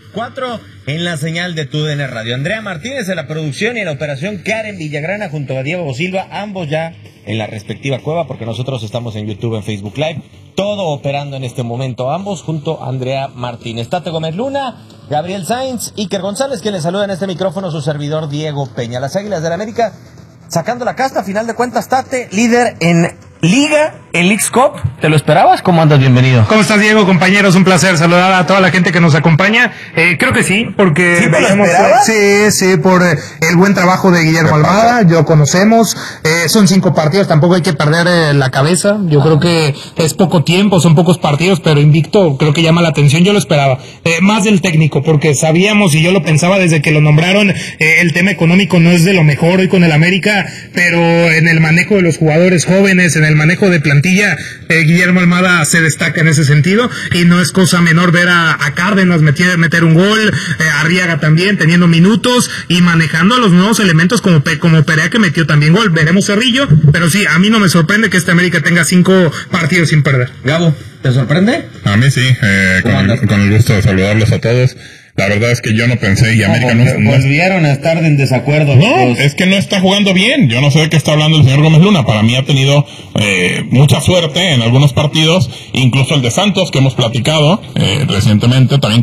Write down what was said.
4 en la señal de TUDN Radio. Andrea Martínez en la producción y en la operación, Karen Villagrana junto a Diego Silva, ambos ya en la respectiva cueva, porque nosotros estamos en YouTube, en Facebook Live, todo operando en este momento, ambos junto a Andrea Martínez. Tate Gómez Luna, Gabriel Sainz, Iker González, quien le saluda en este micrófono, su servidor Diego Peña. Las Águilas del América sacando la casta, a final de cuentas, Tate, líder en Liga, en Leagues Cup. ¿Te lo esperabas? ¿Cómo andas? Bienvenido. ¿Cómo estás, Diego? Compañeros, un placer saludar a toda la gente que nos acompaña. Creo que sí, porque ¿Sí veíamos, sí, por el buen trabajo de Guillermo Almada, lo conocemos. Son 5 partidos, tampoco hay que perder la cabeza. Yo creo que es poco tiempo, son pocos partidos, pero invicto creo que llama la atención. Yo lo esperaba, más del técnico, porque sabíamos, y yo lo pensaba desde que lo nombraron, el tema económico no es de lo mejor hoy con el América, pero en el manejo de los jugadores jóvenes, en el manejo de plantilla, Guillermo Almada se destaca en ese sentido, y no es cosa menor ver a Cárdenas meter un gol, Arriaga también teniendo minutos y manejando los nuevos elementos como Perea, que metió también gol. Veremos Cerrillo, pero sí, a mí no me sorprende que este América tenga 5 partidos sin perder. Gabo, ¿te sorprende? A mí sí, con el gusto de saludarlos a todos. La verdad es que yo no pensé, y América no volvieron a estar en desacuerdo. No, es que no está jugando bien. Yo no sé de qué está hablando el señor Gómez Luna. Para mí ha tenido mucha suerte en algunos partidos, incluso el de Santos, que hemos platicado recientemente, también